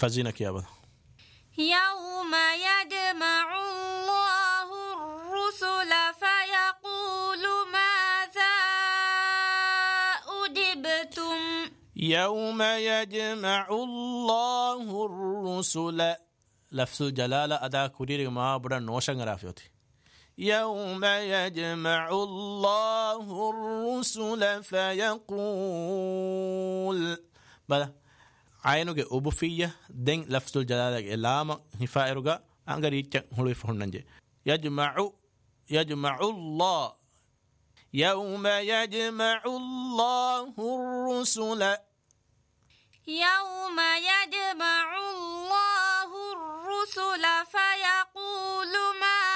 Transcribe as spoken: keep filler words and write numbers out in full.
فزينك يا بدا. يوم يجمع الله الرسل فيقول ماذا أجبتم. يوم يجمع الله الرسل لفظ الجلالة أدا كورير ما بدا نوشن رافيوتي. يوم يجمع الله الرسل فيقول بدا عينوغي أبوفية دين لفظ الجلالة إلاما هفائرغا أنغريتك هلوي فهننجي. يجمع يجمع الله يوم يجمع الله الرسل يوم يجمع الله الرسل فيقول ماذا